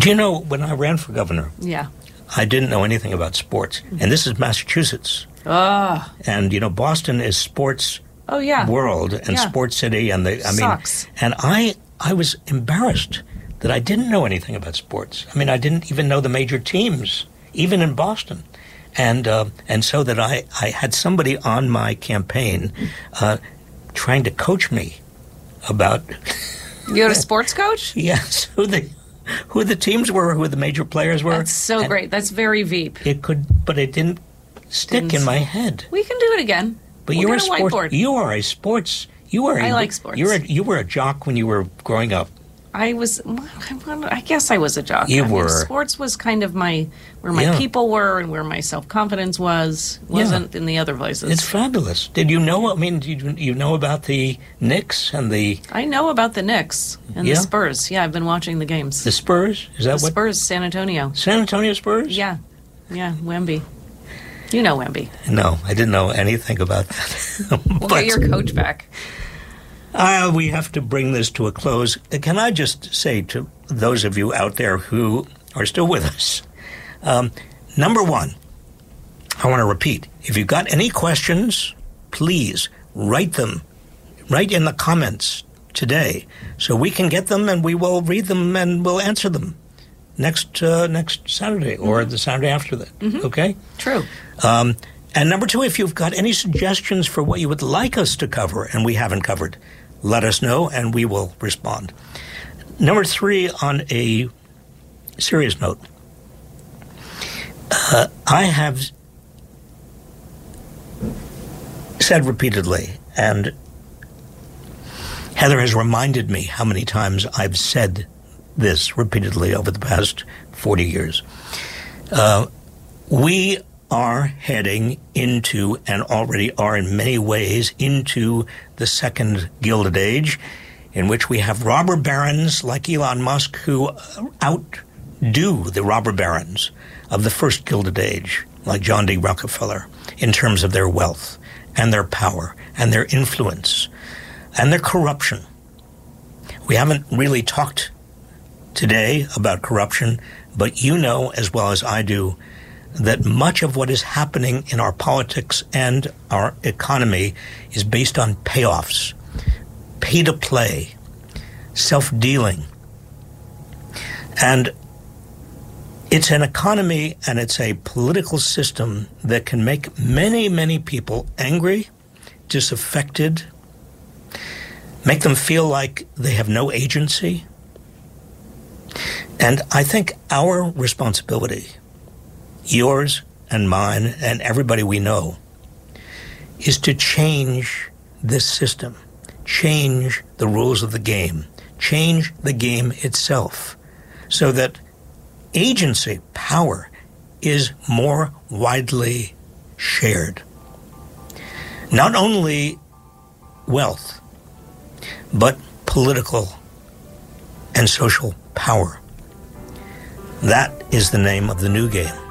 Do you know, when I ran for governor, Yeah. I didn't know anything about sports. And this is Massachusetts. And, Boston is sports Oh, yeah. world and sports city. And Sucks. And I was embarrassed that I didn't know anything about sports. I mean, I didn't even know the major teams, even in Boston. And so that I had somebody on my campaign trying to coach me about... You had a sports coach? Yes, who the teams were, who the major players were. That's so great. That's very Veep. But it didn't stick in my head. We can do it again. But we'll you're a get sports. whiteboard. You are a sports. I like sports. You were a jock when you were growing up. I guess I was a jock. You were. Sports was kind of where my people were and where my self-confidence wasn't in the other places. It's fabulous. Did you know, did you know about the Knicks and the... I know about the Knicks and the Spurs. Yeah, I've been watching the games. The Spurs? Is that the Spurs, San Antonio. San Antonio Spurs? Yeah. Yeah, Wemby. You know Wemby. No, I didn't know anything about that. We'll get your coach back. We have to bring this to a close. Can I just say to those of you out there who are still with us, number one, I want to repeat, if you've got any questions, please write them right in the comments today so we can get them and we will read them and we'll answer them next Saturday or the Saturday after that. Mm-hmm. Okay? True. And number two, if you've got any suggestions for what you would like us to cover and we haven't covered, let us know and we will respond. Number three, on a serious note, I have said repeatedly, and Heather has reminded me how many times I've said this repeatedly over the past 40 years. We are heading into, and already are in many ways, into the second Gilded Age, in which we have robber barons like Elon Musk who outdo the robber barons of the first Gilded Age, like John D. Rockefeller, in terms of their wealth and their power and their influence and their corruption. We haven't really talked today about corruption, but you know as well as I do that much of what is happening in our politics and our economy is based on payoffs, pay-to-play, self-dealing. And it's an economy and it's a political system that can make many, many people angry, disaffected, make them feel like they have no agency. And I think our responsibility, yours and mine and everybody we know, is to change this system, change the rules of the game, change the game itself, so that agency, power, is more widely shared. Not only wealth, but political and social power. That is the name of the new game.